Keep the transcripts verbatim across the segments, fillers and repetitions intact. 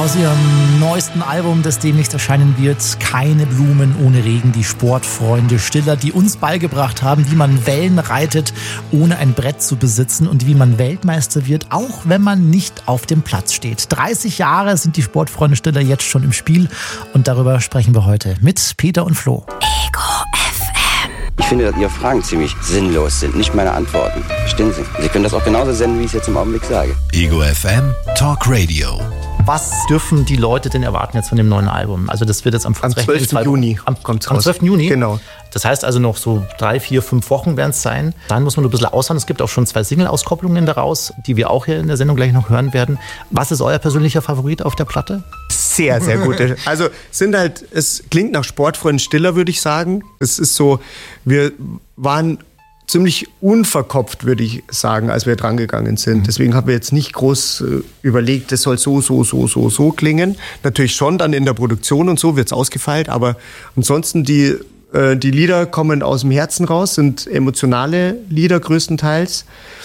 aus ihrem neuesten Album, das demnächst erscheinen wird. Keine Blumen ohne Regen, die Sportfreunde Stiller, die uns beigebracht haben, wie man Wellen reitet, ohne ein Brett zu besitzen und wie man Weltmeister wird, auch wenn man nicht auf dem Platz steht. dreißig Jahre sind die Sportfreunde Stiller jetzt schon im Spiel und darüber sprechen wir heute mit Peter und Flo. Ego F M. Ich finde, dass Ihre Fragen ziemlich sinnlos sind, nicht meine Antworten. Verstehen Sie? Sie können das auch genauso senden, wie ich es jetzt im Augenblick sage. Ego F M Talk Radio. Was dürfen die Leute denn erwarten jetzt von dem neuen Album? Also das wird jetzt am, am zwölften Juni am, kommt's raus. Am zwölften Juni? Genau. Das heißt also noch so drei, vier, fünf Wochen werden es sein. Dann muss man ein bisschen aushauen. Es gibt auch schon zwei Single-Auskopplungen daraus, die wir auch hier in der Sendung gleich noch hören werden. Was ist euer persönlicher Favorit auf der Platte? Sehr, sehr gute. Also sind halt, es klingt nach Sportfreunden Stiller, würde ich sagen. Es ist so, wir waren ziemlich unverkopft, würde ich sagen, als wir dran gegangen sind. Deswegen haben wir jetzt nicht groß äh, überlegt, das soll so, so, so, so, so klingen. Natürlich schon dann in der Produktion und so wird es ausgefeilt, aber ansonsten die, äh, die Lieder kommen aus dem Herzen raus, sind emotionale Lieder größtenteils.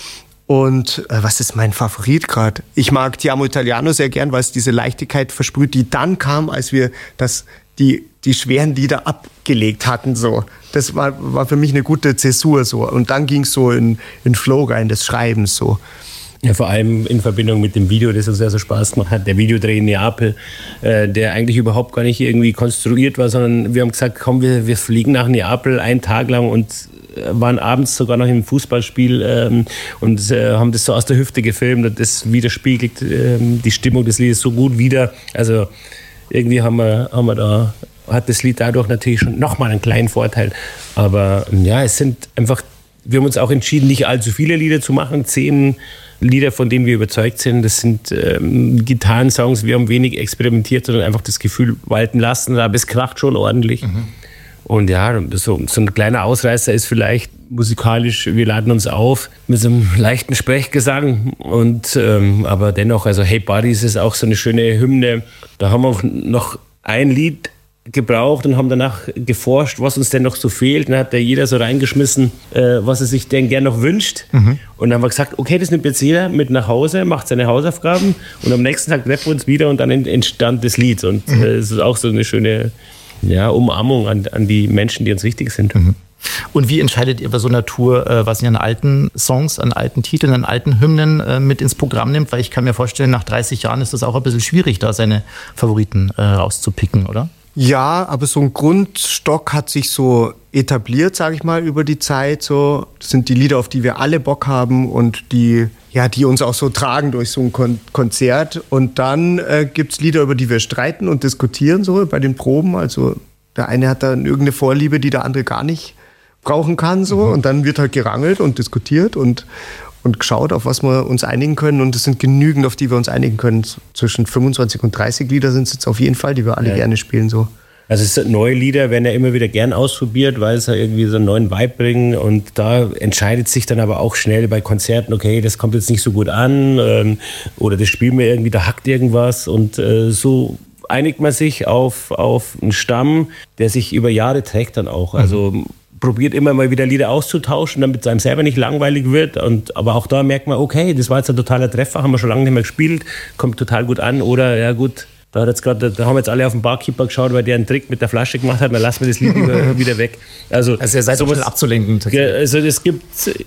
Und äh, was ist mein Favorit gerade? Ich mag Ti Amo Italiano sehr gern, weil es diese Leichtigkeit versprüht, die dann kam, als wir das, die, die schweren Lieder abgelegt hatten. So. Das war, war für mich eine gute Zäsur. So. Und dann ging es so in, in Flow rein des Schreibens. So. Ja, vor allem in Verbindung mit dem Video, das uns sehr so Spaß gemacht hat. Der Videodreh in Neapel, äh, der eigentlich überhaupt gar nicht irgendwie konstruiert war, sondern wir haben gesagt, komm, wir, wir fliegen nach Neapel einen Tag lang und waren abends sogar noch im Fußballspiel ähm, und äh, haben das so aus der Hüfte gefilmt und das widerspiegelt ähm, die Stimmung des Liedes so gut wider. Also irgendwie haben wir, haben wir da, hat das Lied dadurch natürlich schon nochmal einen kleinen Vorteil. Aber ja, es sind einfach, wir haben uns auch entschieden, nicht allzu viele Lieder zu machen. Zehn Lieder, von denen wir überzeugt sind. Das sind ähm, Gitarrensongs. Wir haben wenig experimentiert, sondern einfach das Gefühl walten lassen. Aber es kracht schon ordentlich. Mhm. Und ja, so, so ein kleiner Ausreißer ist vielleicht musikalisch, wir laden uns auf mit so einem leichten Sprechgesang. Und, ähm, aber dennoch, also Hey Buddies ist auch so eine schöne Hymne. Da haben wir auch noch ein Lied gebraucht und haben danach geforscht, was uns denn noch so fehlt. Dann hat da jeder so reingeschmissen, äh, was er sich denn gern noch wünscht. Mhm. Und dann haben wir gesagt, okay, das nimmt jetzt jeder mit nach Hause, macht seine Hausaufgaben und am nächsten Tag treffen wir uns wieder und dann entstand das Lied. Und es äh, ist auch so eine schöne ja, Umarmung an, an die Menschen, die uns wichtig sind. Mhm. Und wie entscheidet ihr bei so einer Tour, äh, was ihr an alten Songs, an alten Titeln, an alten Hymnen äh, mit ins Programm nimmt? Weil ich kann mir vorstellen, nach dreißig Jahren ist es auch ein bisschen schwierig, da seine Favoriten äh, rauszupicken, oder? Ja, aber so ein Grundstock hat sich so etabliert, sage ich mal, über die Zeit. So, das sind die Lieder, auf die wir alle Bock haben und die, ja, die uns auch so tragen durch so ein Kon- Konzert. Und dann äh, gibt's Lieder, über die wir streiten und diskutieren so bei den Proben. Also der eine hat dann irgendeine Vorliebe, die der andere gar nicht brauchen kann. So. Mhm. Und dann wird halt gerangelt und diskutiert und und geschaut, auf was wir uns einigen können. Und es sind genügend, auf die wir uns einigen können. Zwischen fünfundzwanzig und dreißig Lieder sind es jetzt auf jeden Fall, die wir alle ja. gerne spielen. So. Also es sind neue Lieder, werden ja immer wieder gern ausprobiert, weil es ja irgendwie so einen neuen Vibe bringen. Und da entscheidet sich dann aber auch schnell bei Konzerten, okay, das kommt jetzt nicht so gut an ähm, oder das spielen wir irgendwie, da hackt irgendwas. Und äh, so einigt man sich auf, auf einen Stamm, der sich über Jahre trägt dann auch. Also mhm. probiert immer mal wieder Lieder auszutauschen, damit es einem selber nicht langweilig wird. Und, aber auch da merkt man, okay, das war jetzt ein totaler Treffer, haben wir schon lange nicht mehr gespielt, kommt total gut an. Oder, ja gut, da, hat jetzt grad, da haben jetzt alle auf den Barkeeper geschaut, weil der einen Trick mit der Flasche gemacht hat, dann lassen wir das Lied wieder weg. Also, also ihr seid so schnell abzulenken. Also es gibt...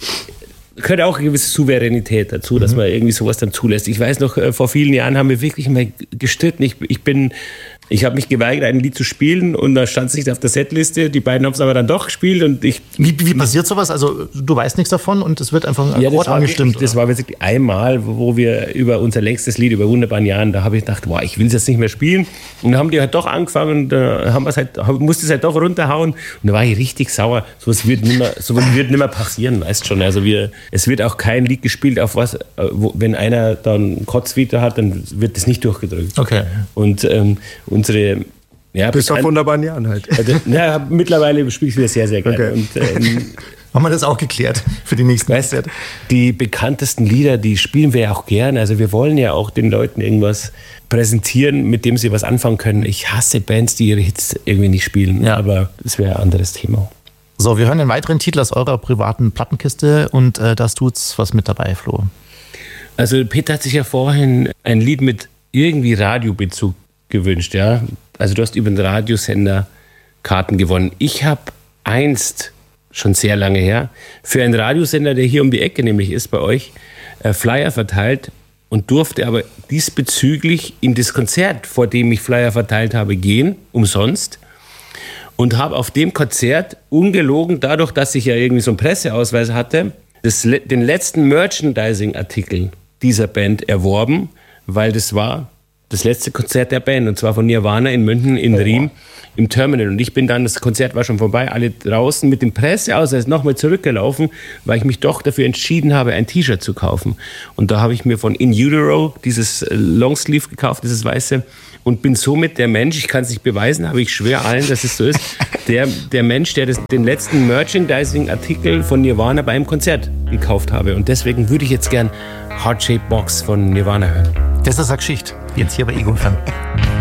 gehört auch eine gewisse Souveränität dazu, mhm. dass man irgendwie sowas dann zulässt. Ich weiß noch, vor vielen Jahren haben wir wirklich mal gestritten. Ich, ich bin... Ich habe mich geweigert, ein Lied zu spielen und da stand es nicht auf der Setliste. Die beiden haben es aber dann doch gespielt. Und ich wie, wie passiert sowas? Also du weißt nichts davon und es wird einfach ein ja, Akkord angestimmt? Wirklich, das war wirklich einmal, wo wir über unser längstes Lied, über wunderbaren Jahren, da habe ich gedacht, boah, ich will es jetzt nicht mehr spielen. Und dann haben die halt doch angefangen und äh, haben halt, musste es halt doch runterhauen. Und da war ich richtig sauer. Sowas wird nicht mehr, sowas wird nicht mehr passieren, weißt schon. Also wir, es wird auch kein Lied gespielt, auf was, wo, wenn einer dann Kotzvita hat, dann wird das nicht durchgedrückt. Okay. Und ähm, unsere ja, bis auf wunderbaren Jahren halt. Ja, mittlerweile spiele ich wieder sehr, sehr gerne. Okay. Und, ähm, haben wir das auch geklärt für die nächsten weißt, die bekanntesten Lieder, die spielen wir ja auch gern. Also wir wollen ja auch den Leuten irgendwas präsentieren, mit dem sie was anfangen können. Ich hasse Bands, die ihre Hits irgendwie nicht spielen, ja. aber das wäre ein anderes Thema. So, wir hören einen weiteren Titel aus eurer privaten Plattenkiste und äh, da tut's was mit dabei, Flo. Also Peter hat sich ja vorhin ein Lied mit irgendwie Radiobezug gewünscht, ja. Also du hast über den Radiosender Karten gewonnen. Ich habe einst, schon sehr lange her, für einen Radiosender, der hier um die Ecke nämlich ist bei euch, äh, Flyer verteilt und durfte aber diesbezüglich in das Konzert, vor dem ich Flyer verteilt habe, gehen, umsonst. Und habe auf dem Konzert ungelogen, dadurch, dass ich ja irgendwie so einen Presseausweis hatte, das, den letzten Merchandising-Artikel dieser Band erworben, weil das war das letzte Konzert der Band, und zwar von Nirvana in München, in oh. Riem, im Terminal. Und ich bin dann, das Konzert war schon vorbei, alle draußen mit dem Presseausweis nochmal zurückgelaufen, weil ich mich doch dafür entschieden habe, ein T-Shirt zu kaufen. Und da habe ich mir von In Utero dieses Longsleeve gekauft, dieses weiße, und bin somit der Mensch, ich kann es nicht beweisen, aber ich schwöre allen, dass es so ist, der, der Mensch, der das, den letzten Merchandising-Artikel von Nirvana beim Konzert gekauft habe. Und deswegen würde ich jetzt gern Heart Shaped Box von Nirvana hören. Das ist eine Geschichte. Jetzt hier bei Ego F M.